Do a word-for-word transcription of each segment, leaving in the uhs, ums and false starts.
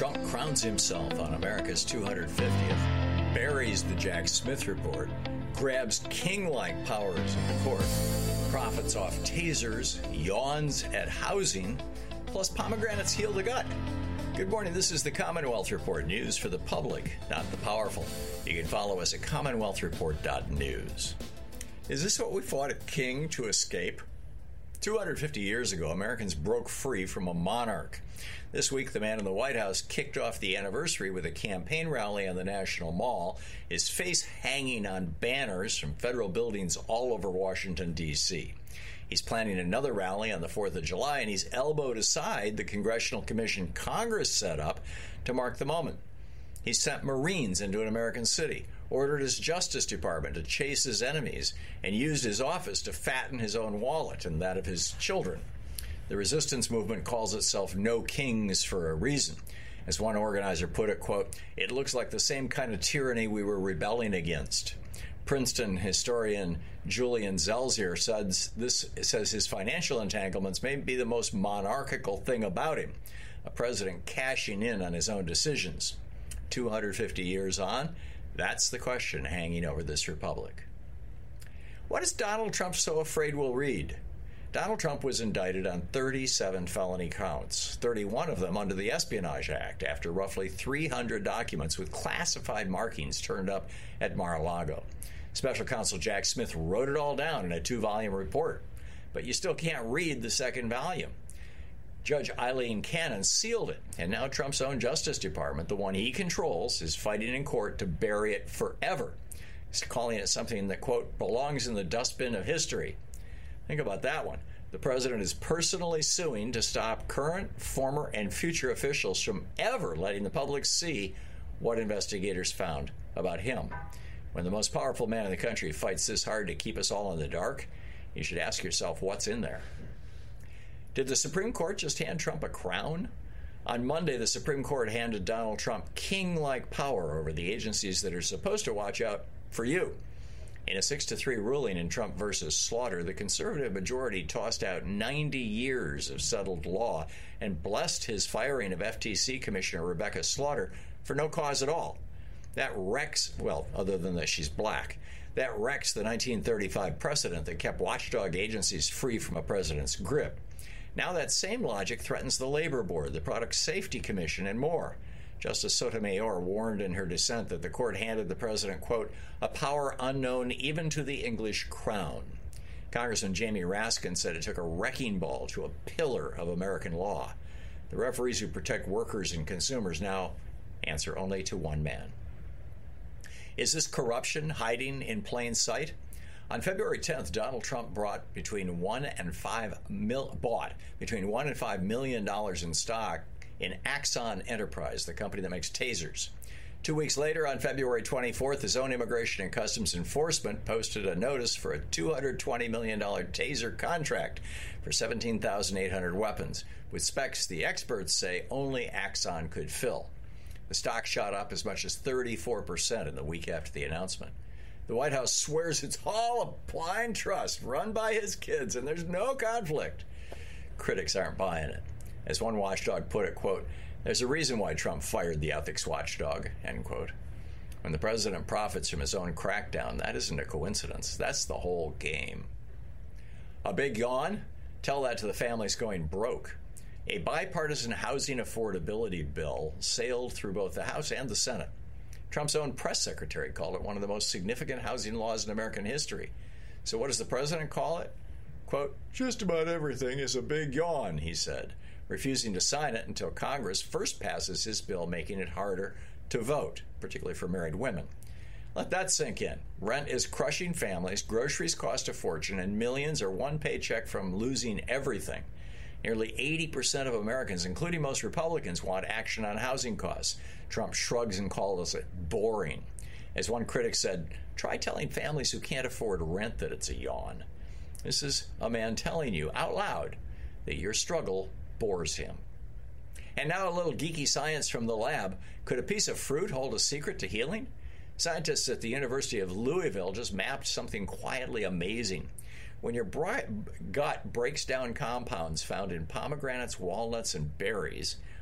Trump crowns himself on America's two hundred fiftieth, buries the Jack Smith report, grabs king-like powers in the court, profits off tasers, yawns at housing, plus pomegranates heal the gut. Good morning, this is the Commonwealth Report, news for the public, not the powerful. You can follow us at commonwealth report dot news. Is this what we fought a king to escape? two hundred fifty years ago, Americans broke free from a monarch. This week, the man in the White House kicked off the anniversary with a campaign rally on the National Mall, his face hanging on banners from federal buildings all over Washington, D C He's planning another rally on the fourth of July, and he's elbowed aside the congressional commission Congress set up to mark the moment. He sent Marines into an American city, ordered his Justice Department to chase his enemies, and used his office to fatten his own wallet and that of his children. The resistance movement calls itself No Kings for a reason. As one organizer put it, quote, "It looks like the same kind of tyranny we were rebelling against." Princeton historian Julian Zelzier says, this, says his financial entanglements may be the most monarchical thing about him, a president cashing in on his own decisions. two hundred fifty years on, that's the question hanging over this republic. What is Donald Trump so afraid we'll read? Donald Trump was indicted on thirty-seven felony counts, thirty-one of them under the Espionage Act, after roughly three hundred documents with classified markings turned up at Mar-a-Lago. Special counsel Jack Smith wrote it all down in a two-volume report, but you still can't read the second volume. Judge Eileen Cannon sealed it, and now Trump's own Justice Department, the one he controls, is fighting in court to bury it forever. He's calling it something that, quote, belongs in the dustbin of history. Think about that one. The president is personally suing to stop current, former, and future officials from ever letting the public see what investigators found about him. When the most powerful man in the country fights this hard to keep us all in the dark, you should ask yourself what's in there. Did the Supreme Court just hand Trump a crown? On Monday, the Supreme Court handed Donald Trump king-like power over the agencies that are supposed to watch out for you. In a six to three ruling in Trump versus Slaughter, the conservative majority tossed out ninety years of settled law and blessed his firing of F T C Commissioner Rebecca Slaughter for no cause at all. That wrecks, well, other than that she's black, that wrecks the nineteen thirty-five precedent that kept watchdog agencies free from a president's grip. Now that same logic threatens the Labor Board, the Product Safety Commission, and more. Justice Sotomayor warned in her dissent that the court handed the president, quote, a power unknown even to the English crown. Congressman Jamie Raskin said it took a wrecking ball to a pillar of American law. The referees who protect workers and consumers now answer only to one man. Is this corruption hiding in plain sight? On February tenth, Donald Trump brought between one and five mil, bought between one and five million dollars in stock in Axon Enterprise, the company that makes tasers. Two weeks later, on February twenty-fourth, his own Immigration and Customs Enforcement posted a notice for a two hundred twenty million dollars taser contract for seventeen thousand eight hundred weapons, with specs the experts say only Axon could fill. The stock shot up as much as thirty-four percent in the week after the announcement. The White House swears it's all a blind trust run by his kids, and there's no conflict. Critics aren't buying it. As one watchdog put it, quote, there's a reason why Trump fired the ethics watchdog, end quote. When the president profits from his own crackdown, that isn't a coincidence. That's the whole game. A big yawn? Tell that to the families going broke. A bipartisan housing affordability bill sailed through both the House and the Senate. Trump's own press secretary called it one of the most significant housing laws in American history. So what does the president call it? Quote, just about everything is a big yawn, he said, refusing to sign it until Congress first passes his bill making it harder to vote, particularly for married women. Let that sink in. Rent is crushing families, groceries cost a fortune, and millions are one paycheck from losing everything. Nearly eighty percent of Americans, including most Republicans, want action on housing costs. Trump shrugs and calls it boring. As one critic said, try telling families who can't afford rent that it's a yawn. This is a man telling you out loud that your struggle bores him. And now a little geeky science from the lab. Could a piece of fruit hold a secret to healing? Scientists at the University of Louisville just mapped something quietly amazing. When your gut breaks down compounds found in pomegranates, walnuts, and berries,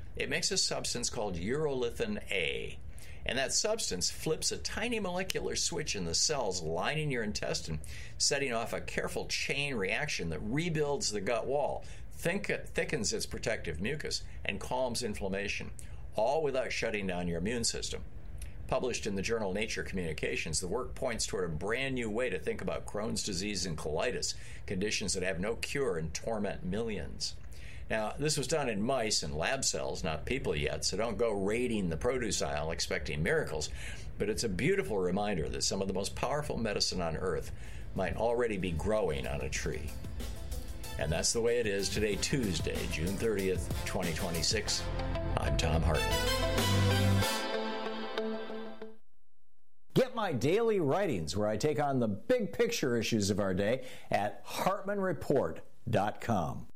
It makes a substance called urolithin A. And that substance flips a tiny molecular switch in the cells lining your intestine, setting off a careful chain reaction that rebuilds the gut wall, think, thickens its protective mucus, and calms inflammation, all without shutting down your immune system. Published in the journal Nature Communications, the work points toward a brand new way to think about Crohn's disease and colitis, conditions that have no cure and torment millions. Now, this was done in mice and lab cells, not people yet, so don't go raiding the produce aisle expecting miracles, but it's a beautiful reminder that some of the most powerful medicine on earth might already be growing on a tree. And that's the way it is today, Tuesday, June thirtieth, twenty twenty-six. I'm Thom Hartmann. Get my daily writings where I take on the big picture issues of our day at hartmann report dot com.